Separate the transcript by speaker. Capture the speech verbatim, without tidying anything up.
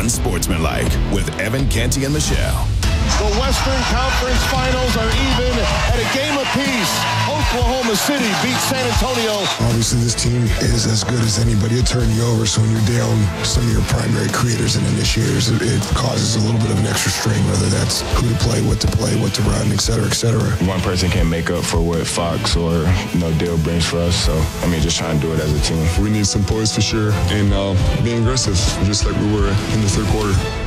Speaker 1: Unsportsmanlike with Evan Canty and Michelle.
Speaker 2: The Western Conference Finals are even at a game apiece. Oklahoma City beats San Antonio.
Speaker 3: Obviously, this team is as good as anybody at turning you over, so when you're down some of your primary creators and initiators, it, it causes a little bit of an extra strain, whether that's who to play, what to play, what to run, et cetera, et cetera.
Speaker 4: One person can't make up for what Fox or you know, Dale brings for us, so, I mean, just trying to do it as a team.
Speaker 5: We need some poise for sure, and uh, being aggressive, just like we were in the third quarter.